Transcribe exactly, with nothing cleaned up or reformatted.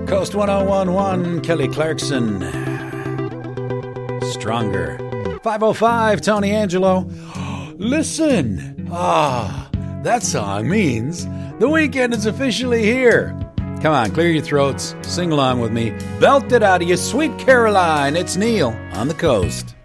Coast one oh one point one, Kelly Clarkson. Stronger. five oh five, Tony Angelo. Listen. Ah, that song means the weekend is officially here. Come on, clear your throats. Sing along with me. Belt it out of you, Sweet Caroline. It's Neil on the Coast.